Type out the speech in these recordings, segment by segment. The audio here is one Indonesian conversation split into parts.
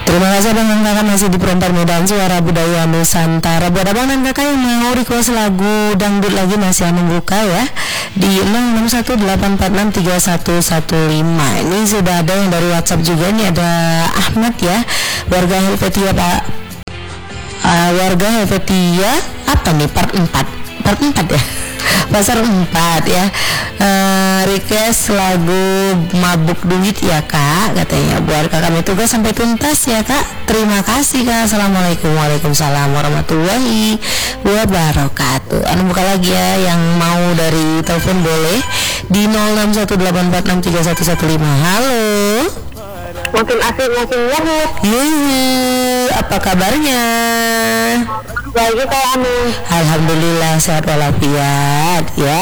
Terima kasih abang dan kakak masih di Perempat Medan Suara Budaya Nusantara. Buat abang dan kakak yang mau request lagu dangdut lagi masih membuka ya di 0618463115. Ini sudah ada yang dari WhatsApp juga. Ini ada Ahmad ya, warga Helvetia Pak. Warga Helvetia apa nih, part 4 ya, pasar 4 ya. Request lagu Mabuk Duit ya kak, katanya buat kakak tugas sampai tuntas ya kak. Terima kasih kak. Assalamualaikum. Waalaikumsalam warahmatullahi wabarakatuh. Anu buka lagi ya, yang mau dari telepon boleh di 0618463115. Halo. Makin asik makin nyahut. Apa kabarnya? Baik Kak Anu. Alhamdulillah sehat walafiat ya.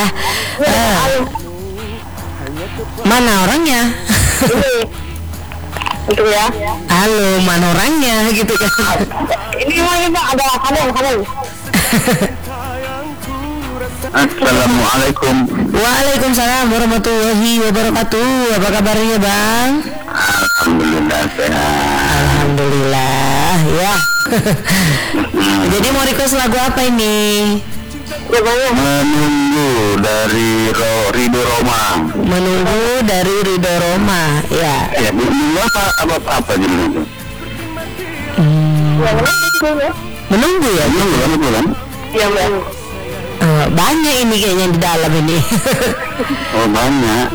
Mana orangnya? Ini itu ya. Halo, mana orangnya gitu kan? Ini lagi Pak, ada kamu. Assalamualaikum. Waalaikumsalam warahmatullahi wabarakatuh. Apa kabarnya bang? Alhamdulillah sehat. Alhamdulillah ya. Jadi mau request lagu apa ini? Menunggu dari Ridho Roma. Menunggu dari Ridho Roma ya. Ya, menunggu apa judulnya? Menunggu ya? Menunggu kan? Iya Bang. Banyak ini kayaknya di dalam ini. Oh banyak.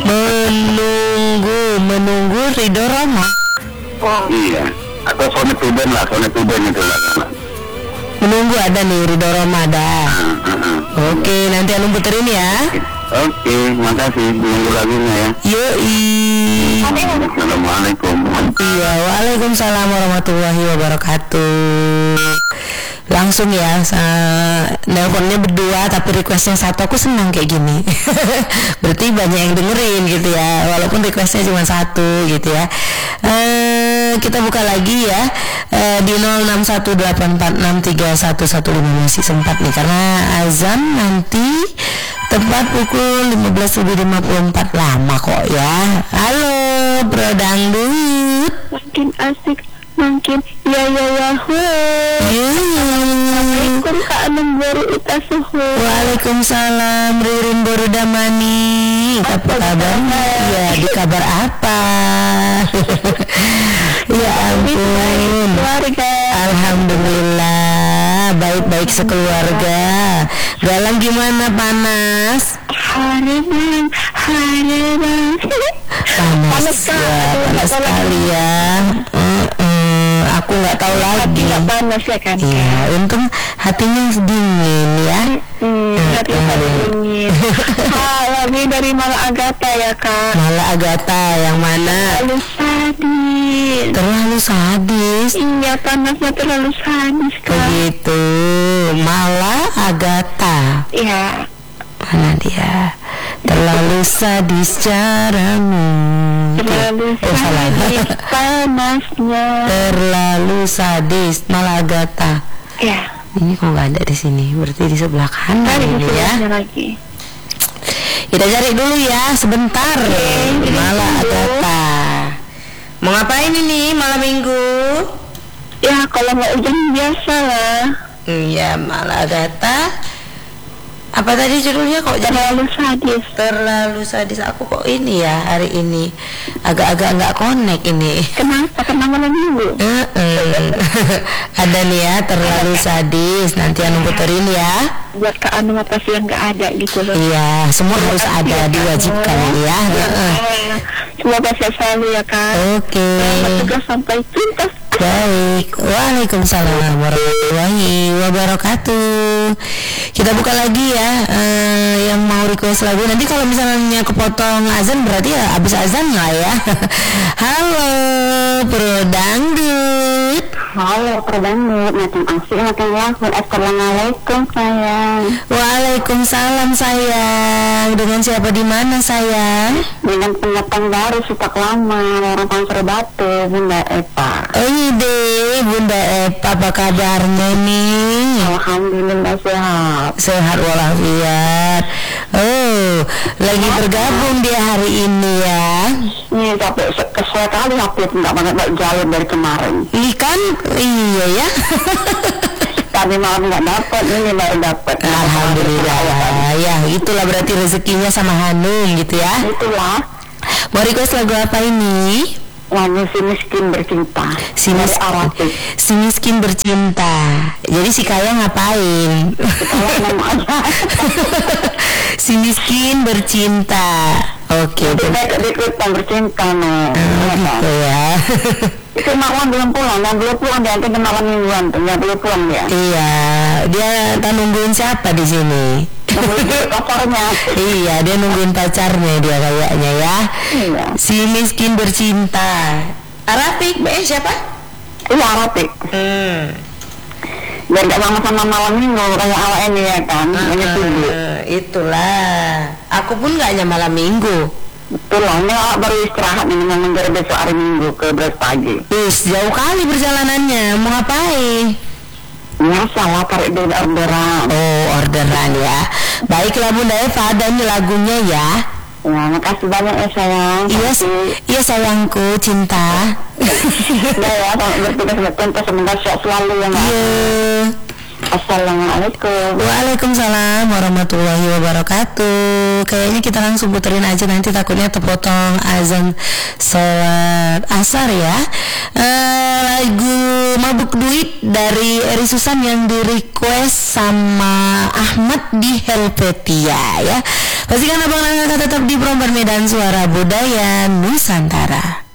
Menunggu Ridho Roma. Oh. Iya. Atau Sonet Tuben itu lah. Menunggu ada nih, Ridho Roma ada. Oke, nanti Anu puterin ya. Oke, makasih. Menunggu lagunya ya. Yoi. Assalamualaikum. Iya, waalaikumsalam warahmatullahi wabarakatuh. Langsung ya, nelponnya berdua tapi requestnya satu. Aku senang kayak gini. Berarti banyak yang dengerin gitu ya, walaupun requestnya cuma satu gitu ya. Kita buka lagi ya di 0618463115. Masih sempat nih karena azan nanti tepat pukul 15.54. Lama kok ya. Halo Bro Dangdut. Makin asik, makin ya. Assalamualaikum Kak Anu baru itasuhu. Waalaikumsalam Ririn Borudamani. Apa kabarnya? Ya, di kabar apa? Ya ampun. Keluarga. Alhamdulillah baik-baik sekeluarga. Galang gimana, panas? Harebang. Panas ya, panas sekali ya. Aku nggak tahu lagi. Nggak panas ya kan? Iya, untung hatinya dingin ya. Hatinya dingin. Lagi dari Mala Agatha ya kak. Mala Agatha yang mana? Terlalu sadis. Iya, panasnya terlalu sadis kak. Begitu. Mala Agatha. Iya. Mana dia? Terlalu sadis caramu. Terlalu sadis panasnya. Terlalu sadis Mala Agatha. Iya. Ini kok nggak ada di sini? Berarti di sebelah kanan ini ya. Lagi. Kita cari dulu ya sebentar. Mala Agatha. Mau ngapain ini malam minggu? Ya kalau nggak hujan biasa lah. Iya, Mala Agatha. Apa tadi judulnya kok Terlalu sadis. Terlalu sadis. Aku kok ini ya hari ini agak-agak nggak connect ini. Kenapa? Karena malam minggu. Ada nih ya, terlalu sadis. Nanti Anu puterin ya. Buat Kak Anu pasti yang nggak ada gitu loh. Iya, semua harus ada, diwajibkan ya. Semoga sehat selalu ya kak. Oke. Juga sampai tuntas. Baik. Waalaikumsalam warahmatullahi wabarakatuh. Kita buka lagi ya, yang mau request lagu. Nanti kalau misalnya kepotong azan berarti ya abis azan lah ya. Halo Bro Dangdut. Halo Bro Dangdut. Makin asik makin lahir. Assalamualaikum sayang. Waalaikumsalam sayang. Dengan siapa di mana sayang? Dengan pendatang baru sejak lama, orang Pangsir Batu, Bunda Epa. Oh ide Bunda Epa, apa kabarnya nih? Alhamdulillah sehat. Sehat walafiat. Oh, lagi bergabung dia hari ini ya. Nih tapi kesel kali update nggak banget jalan dari kemarin. Ikan, iya ya. Tadi malam nggak dapat, ini baru dapat. Alhamdulillah. Ya, itulah berarti rezekinya sama Hanung gitu ya. Itulah. Mau request lagu apa ini? Lagu Si Miskin Bercinta. Si miskin bercinta. Jadi si kaya ngapain? Si miskin bercinta. Oke. Dia bercinta no. Gitu ya. Itu Marwan belum pulang, yang belum pulang dia nanti malam mingguan tuh, yang belum pulang ya. Iya, dia kan nungguin siapa di sini? Pacarnya. Iya, dia nungguin pacarnya dia kayaknya ya. Iya. Si miskin bercinta. Arafik, siapa? Iya Arafik. Biar gak sama-sama malam minggu kayak awal ini ya kan. Ini dulu. Itulah. Aku pun gak hanya malam minggu. Betul lah, ini baru istirahat nih mau mengejar besok hari minggu ke belas pagi. Jauh kali perjalanannya. Mau ngapain? Biasa lah, tarik dulu orderan. Oh, orderan ya. Baiklah Bunda Eva, ada nih lagunya ya. Ya, makasih banyak ya sayang. Iya sayangku, cinta. Udah ya, bertugas semoga sehat selalu ya. Iya. Assalamualaikum. Waalaikumsalam warahmatullahi wabarakatuh. Kayaknya kita langsung puterin aja, nanti takutnya terpotong azan sholat asar ya. Lagu Mabuk Duit dari Eri Susan yang di request sama Ahmad di Helvetia ya. Pastikan abang tetap di Promper Medan Suara Budaya Nusantara.